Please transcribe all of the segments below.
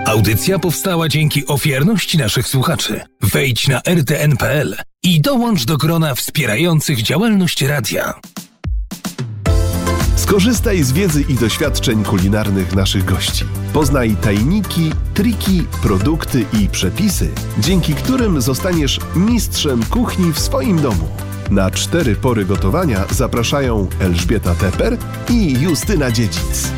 Audycja powstała dzięki ofiarności naszych słuchaczy. Wejdź na rtn.pl i dołącz do grona wspierających działalność radia. Skorzystaj z wiedzy i doświadczeń kulinarnych naszych gości. Poznaj tajniki, triki, produkty i przepisy, dzięki którym zostaniesz mistrzem kuchni w swoim domu. Na 4 pory gotowania zapraszają Elżbieta Teper i Justyna Dziedzic.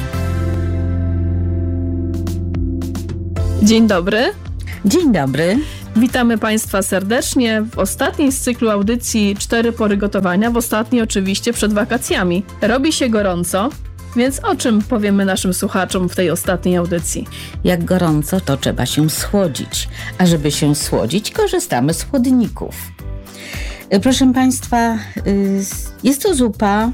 Dzień dobry. Dzień dobry. Witamy Państwa serdecznie w ostatniej z cyklu audycji 4 pory gotowania, w ostatniej oczywiście przed wakacjami. Robi się gorąco, więc o czym powiemy naszym słuchaczom w tej ostatniej audycji? Jak gorąco, to trzeba się schłodzić. A żeby się schłodzić, korzystamy z chłodników. Proszę Państwa, jest to zupa,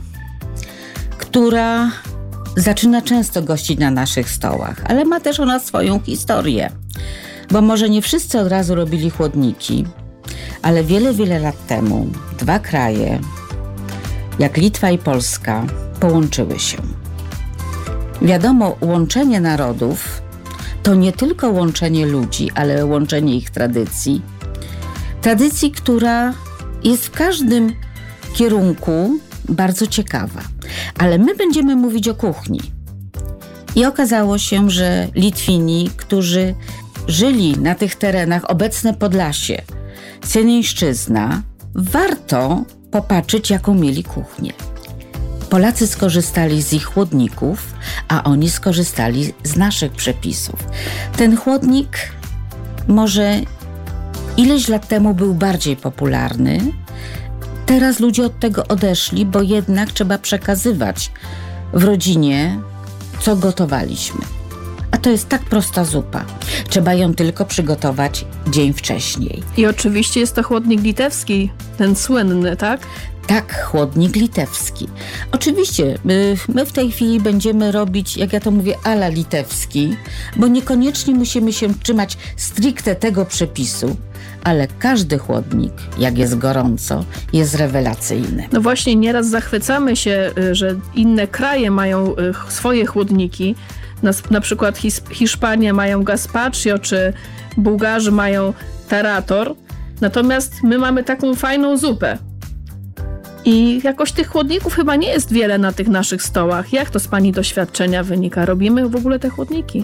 która zaczyna często gościć na naszych stołach, ale ma też ona swoją historię. Bo może nie wszyscy od razu robili chłodniki, ale wiele lat temu 2 kraje, jak Litwa i Polska, połączyły się. Wiadomo, łączenie narodów to nie tylko łączenie ludzi, ale łączenie ich tradycji. Tradycji, która jest w każdym kierunku bardzo ciekawa. Ale my będziemy mówić o kuchni. I okazało się, że Litwini, którzy żyli na tych terenach, obecne Podlasie, Cienińszczyzna, warto popatrzeć, jaką mieli kuchnię. Polacy skorzystali z ich chłodników, a oni skorzystali z naszych przepisów. Ten chłodnik może ileś lat temu był bardziej popularny. Teraz ludzie od tego odeszli, bo jednak trzeba przekazywać w rodzinie, co gotowaliśmy. A to jest tak prosta zupa. Trzeba ją tylko przygotować dzień wcześniej. I oczywiście jest to chłodnik litewski, ten słynny, tak? Tak, chłodnik litewski. Oczywiście my w tej chwili będziemy robić, jak ja to mówię, a la litewski, bo niekoniecznie musimy się trzymać stricte tego przepisu, ale każdy chłodnik, jak jest gorąco, jest rewelacyjny. No właśnie, nieraz zachwycamy się, że inne kraje mają swoje chłodniki. Na przykład Hiszpanie mają gazpacho, czy Bułgarzy mają tarator. Natomiast my mamy taką fajną zupę. I jakoś tych chłodników chyba nie jest wiele na tych naszych stołach. Jak to z Pani doświadczenia wynika? Robimy w ogóle te chłodniki?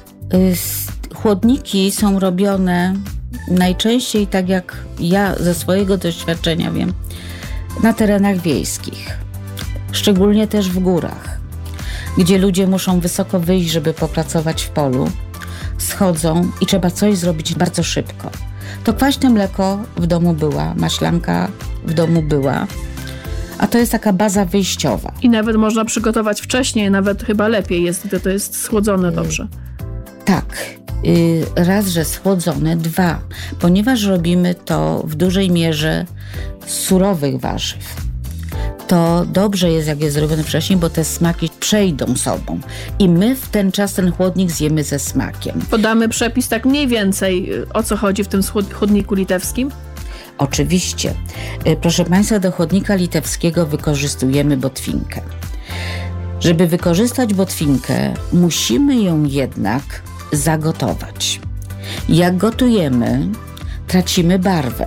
Chłodniki są robione najczęściej, tak jak ja ze swojego doświadczenia wiem, na terenach wiejskich. Szczególnie też w górach, gdzie ludzie muszą wysoko wyjść, żeby popracować w polu. Schodzą i trzeba coś zrobić bardzo szybko. To kwaśne mleko w domu była, maślanka w domu była, a to jest taka baza wyjściowa. I nawet można przygotować wcześniej, nawet chyba lepiej jest, gdy to jest schłodzone dobrze. Tak. Raz, że schłodzone, 2, ponieważ robimy to w dużej mierze z surowych warzyw. To dobrze jest, jak jest zrobione wcześniej, bo te smaki przejdą sobą. I my w ten czas ten chłodnik zjemy ze smakiem. Podamy przepis tak mniej więcej, o co chodzi w tym chłodniku litewskim? Oczywiście. Proszę Państwa, do chłodnika litewskiego wykorzystujemy botwinkę. Żeby wykorzystać botwinkę, musimy ją jednak zagotować. Jak gotujemy, tracimy barwę.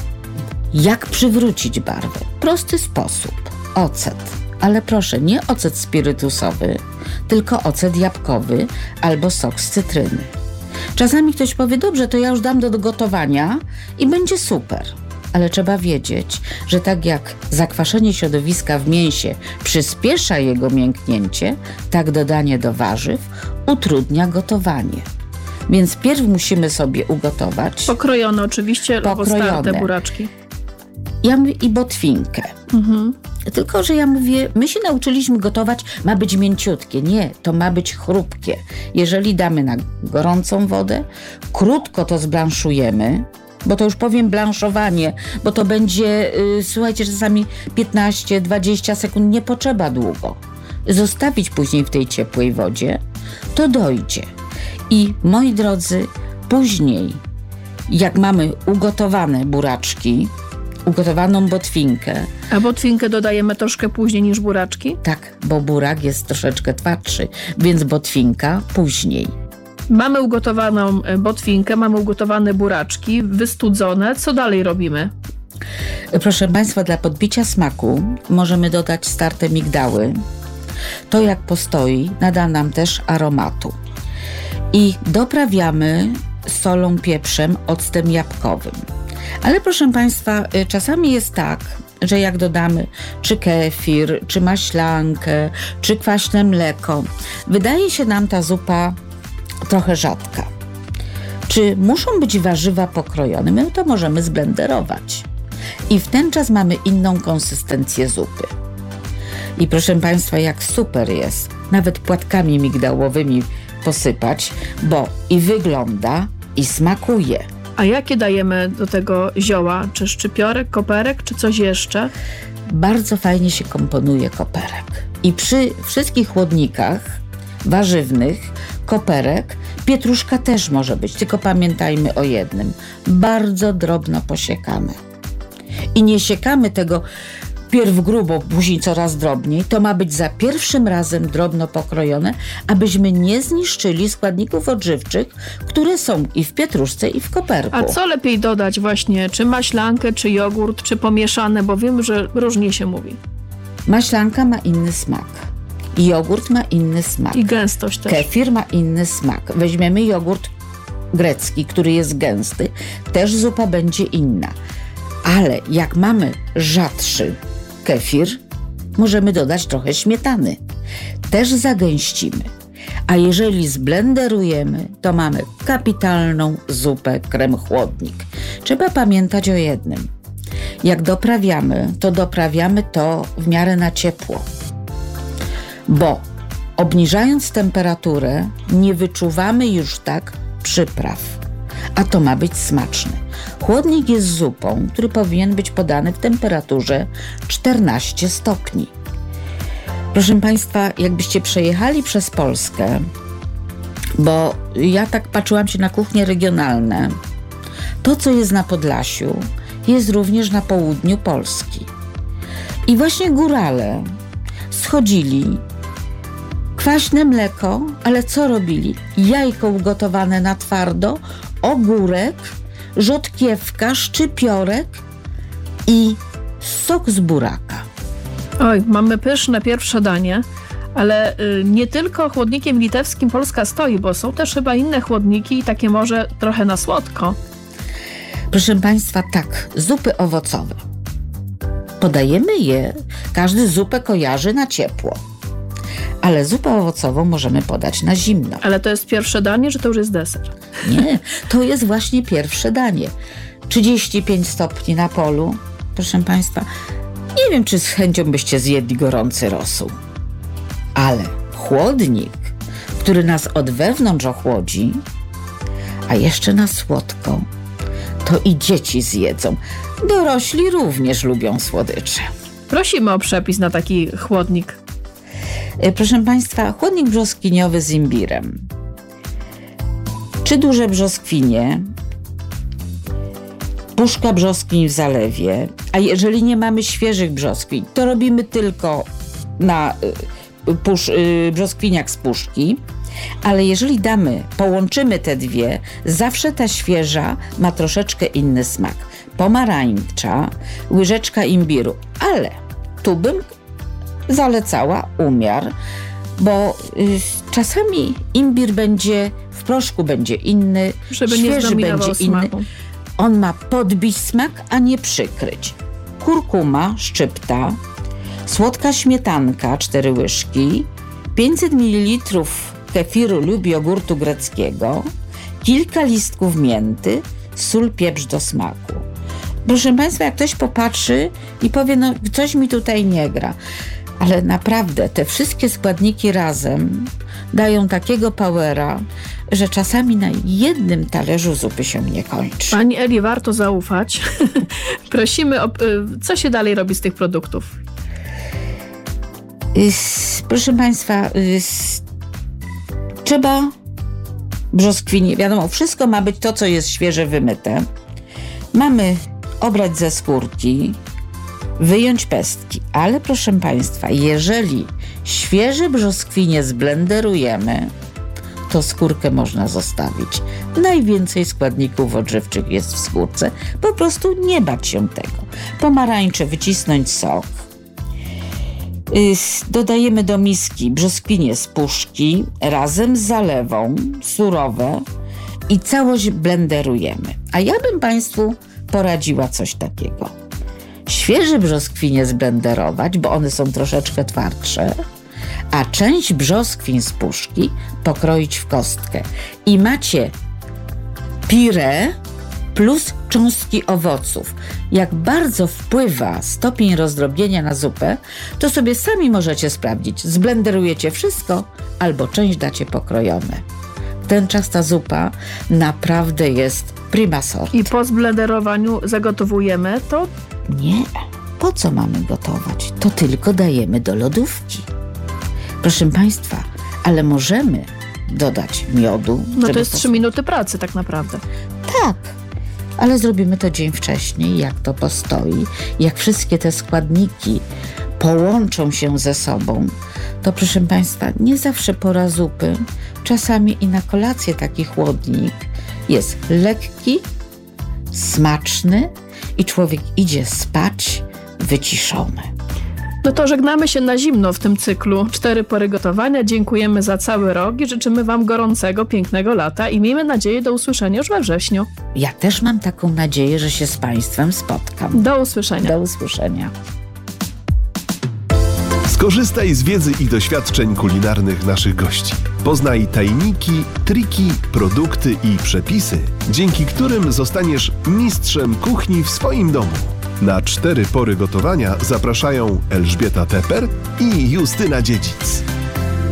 Jak przywrócić barwę? Prosty sposób. Ocet. Ale proszę, nie ocet spirytusowy, tylko ocet jabłkowy albo sok z cytryny. Czasami ktoś powie, dobrze, to ja już dam do gotowania i będzie super. Ale trzeba wiedzieć, że tak jak zakwaszenie środowiska w mięsie przyspiesza jego mięknięcie, tak dodanie do warzyw utrudnia gotowanie. Więc pierw musimy sobie ugotować. Pokrojone oczywiście, roztarte buraczki. Ja mówię i botwinkę. Tylko, że ja mówię, my się nauczyliśmy gotować, ma być mięciutkie. Nie, to ma być chrupkie. Jeżeli damy na gorącą wodę, krótko to zblanszujemy, bo to już powiem blanszowanie, bo to będzie, słuchajcie, czasami 15-20 sekund, nie potrzeba długo. Zostawić później w tej ciepłej wodzie, to dojdzie. I moi drodzy, później, jak mamy ugotowane buraczki, ugotowaną botwinkę. A botwinkę dodajemy troszkę później niż buraczki? Tak, bo burak jest troszeczkę twardszy, więc botwinka później. Mamy ugotowaną botwinkę, mamy ugotowane buraczki, wystudzone. Co dalej robimy? Proszę Państwa, dla podbicia smaku możemy dodać starte migdały. To jak postoi nada nam też aromatu. I doprawiamy solą, pieprzem, octem jabłkowym. Ale proszę Państwa, czasami jest tak, że jak dodamy czy kefir, czy maślankę, czy kwaśne mleko, wydaje się nam ta zupa trochę rzadka. Czy muszą być warzywa pokrojone? My to możemy zblenderować. I w ten czas mamy inną konsystencję zupy. I proszę Państwa, jak super jest nawet płatkami migdałowymi posypać, bo i wygląda, i smakuje. A jakie dajemy do tego zioła? Czy szczypiorek, koperek, czy coś jeszcze? Bardzo fajnie się komponuje koperek. I przy wszystkich chłodnikach warzywnych koperek, pietruszka też może być, tylko pamiętajmy o jednym. Bardzo drobno posiekane. I nie siekamy tego pierw grubo, później coraz drobniej. To ma być za pierwszym razem drobno pokrojone, abyśmy nie zniszczyli składników odżywczych, które są i w pietruszce, i w koperku. A co lepiej dodać właśnie? Czy maślankę, czy jogurt, czy pomieszane? Bo wiem, że różnie się mówi. Maślanka ma inny smak. Jogurt ma inny smak. I gęstość też. Kefir ma inny smak. Weźmiemy jogurt grecki, który jest gęsty, też zupa będzie inna. Ale jak mamy rzadszy kefir, możemy dodać trochę śmietany. Też zagęścimy. A jeżeli zblenderujemy, to mamy kapitalną zupę krem chłodnik. Trzeba pamiętać o jednym. Jak doprawiamy to w miarę na ciepło. Bo obniżając temperaturę, nie wyczuwamy już tak przypraw. A to ma być smaczne. Chłodnik jest zupą, który powinien być podany w temperaturze 14 stopni. Proszę Państwa, jakbyście przejechali przez Polskę, bo ja tak patrzyłam się na kuchnie regionalne, to co jest na Podlasiu, jest również na południu Polski. I właśnie górale schodzili, kwaśne mleko, ale co robili? Jajko ugotowane na twardo, ogórek, rzodkiewka, szczypiorek i sok z buraka. Oj, mamy pyszne pierwsze danie, ale nie tylko chłodnikiem litewskim Polska stoi, bo są też chyba inne chłodniki i takie może trochę na słodko. Proszę Państwa, tak, zupy owocowe. Podajemy je, każdy zupę kojarzy na ciepło. Ale zupę owocową możemy podać na zimno. Ale to jest pierwsze danie, czy to już jest deser? Nie, to jest właśnie pierwsze danie. 35 stopni na polu, proszę Państwa. Nie wiem, czy z chęcią byście zjedli gorący rosół. Ale chłodnik, który nas od wewnątrz ochłodzi, a jeszcze na słodko, to i dzieci zjedzą. Dorośli również lubią słodycze. Prosimy o przepis na taki chłodnik. Proszę Państwa, chłodnik brzoskwiniowy z imbirem. 3 duże brzoskwinie, puszka brzoskwiń w zalewie, a jeżeli nie mamy świeżych brzoskwiń, to robimy tylko na brzoskwiniach z puszki, ale jeżeli połączymy te dwie, zawsze ta świeża ma troszeczkę inny smak. Pomarańcza, łyżeczka imbiru, ale tu bym zalecała umiar, bo czasami imbir będzie w proszku będzie inny, żeby świeży nie będzie inny. Smaku. On ma podbić smak, a nie przykryć. Kurkuma, szczypta, słodka śmietanka, 4 łyżki, 500 ml kefiru lub jogurtu greckiego, kilka listków mięty, sól, pieprz do smaku. Proszę Państwa, jak ktoś popatrzy i powie, no coś mi tutaj nie gra, ale naprawdę te wszystkie składniki razem dają takiego powera, że czasami na jednym talerzu zupy się nie kończy. Pani Eli, warto zaufać. Prosimy, co się dalej robi z tych produktów? Proszę Państwa, trzeba brzoskwinie, wiadomo, wszystko ma być to, co jest świeże, wymyte. Mamy obrać ze skórki, wyjąć pestki, ale proszę Państwa, jeżeli świeże brzoskwinie zblenderujemy, to skórkę można zostawić. Najwięcej składników odżywczych jest w skórce. Po prostu nie bać się tego. Pomarańcze wycisnąć sok. Dodajemy do miski brzoskwinie z puszki razem z zalewą, surowe i całość blenderujemy. A ja bym Państwu poradziła coś takiego. Świeże brzoskwinie zblenderować, bo one są troszeczkę twardsze, a część brzoskwiń z puszki pokroić w kostkę. I macie puree plus cząstki owoców. Jak bardzo wpływa stopień rozdrobnienia na zupę, to sobie sami możecie sprawdzić. Zblenderujecie wszystko albo część dacie pokrojone. W ten czas ta zupa naprawdę jest prima sort. I po zblenderowaniu zagotowujemy to? Nie. Po co mamy gotować? To tylko dajemy do lodówki. Proszę Państwa, ale możemy dodać miodu. No to jest 3 minuty pracy tak naprawdę. Tak, ale zrobimy to dzień wcześniej, jak to postoi, jak wszystkie te składniki połączą się ze sobą, to proszę Państwa, nie zawsze pora zupy, czasami i na kolację taki chłodnik jest lekki, smaczny i człowiek idzie spać wyciszony. No to żegnamy się na zimno w tym cyklu 4 pory gotowania. Dziękujemy za cały rok i życzymy Wam gorącego, pięknego lata i miejmy nadzieję do usłyszenia już we wrześniu. Ja też mam taką nadzieję, że się z Państwem spotkam. Do usłyszenia. Do usłyszenia. Skorzystaj z wiedzy i doświadczeń kulinarnych naszych gości. Poznaj tajniki, triki, produkty i przepisy, dzięki którym zostaniesz mistrzem kuchni w swoim domu. Na 4 pory gotowania zapraszają Elżbieta Teper i Justyna Dziedzic.